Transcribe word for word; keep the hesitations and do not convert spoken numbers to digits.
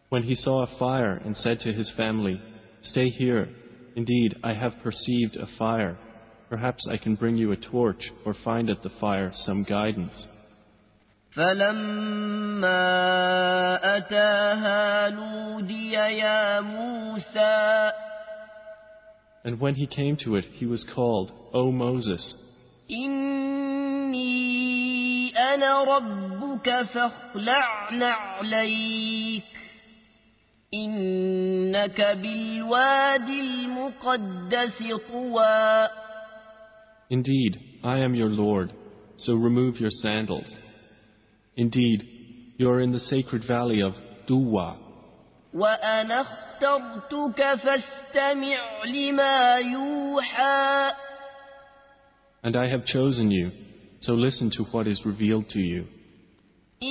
When he saw a fire and said to his family, "Stay here. Indeed, I have perceived a fire. Perhaps I can bring you a torch or find at the fire some guidance." فلما أتاها نودي يا موسى. And when he came to it, he was called, "O Moses, إني أنا ربك فاخلع نعليك إنك بالوادي المقدس طوى. Indeed, I am your Lord, so remove your sandals. Indeed, you are in the sacred valley of Tuwa. وأنا اخترتك فاستمع لما يوحى. And I have chosen you, so listen to what is revealed to you.